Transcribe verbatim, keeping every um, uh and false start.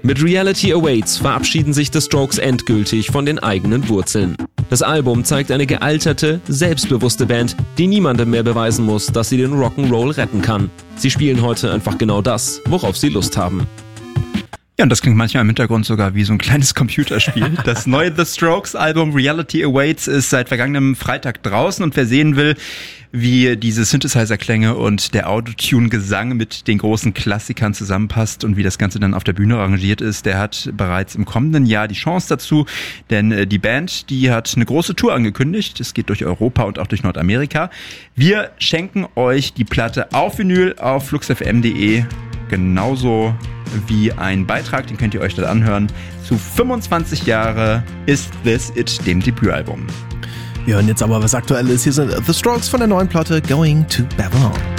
Mit Reality Awaits verabschieden sich The Strokes endgültig von den eigenen Wurzeln. Das Album zeigt eine gealterte, selbstbewusste Band, die niemandem mehr beweisen muss, dass sie den Rock'n'Roll retten kann. Sie spielen heute einfach genau das, worauf sie Lust haben. Ja, und das klingt manchmal im Hintergrund sogar wie so ein kleines Computerspiel. Das neue The Strokes Album Reality Awaits ist seit vergangenem Freitag draußen und wer sehen will, wie diese Synthesizer-Klänge und der Autotune-Gesang mit den großen Klassikern zusammenpasst und wie das Ganze dann auf der Bühne arrangiert ist, der hat bereits im kommenden Jahr die Chance dazu, denn die Band, die hat eine große Tour angekündigt. Es geht durch Europa und auch durch Nordamerika. Wir schenken euch die Platte auf Vinyl auf fluxfm punkt de, genauso wie ein Beitrag, den könnt ihr euch dort anhören, zu fünfundzwanzig Jahre Is This It, dem Debütalbum. Wir hören jetzt aber was Aktuelles. Hier sind The Strokes von der neuen Platte Going to Babylon.